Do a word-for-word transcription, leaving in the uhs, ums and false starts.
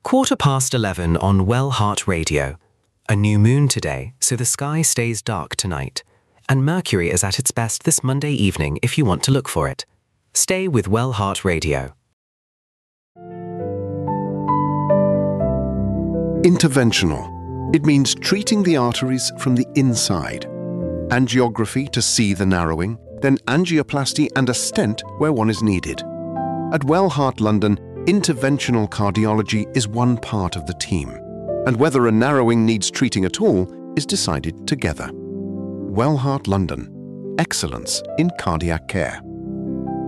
Quarter past eleven on Well Heart Radio. A new moon today, so the sky stays dark tonight. And Mercury is at its best this Monday evening if you want to look for it. Stay with Well Heart Radio. Interventional. It means treating the arteries from the inside. Angiography to see the narrowing, then angioplasty and a stent where one is needed. At Well Heart London, interventional cardiology is one part of the team, and whether a narrowing needs treating at all is decided together. Well Heart London. Excellence in cardiac care.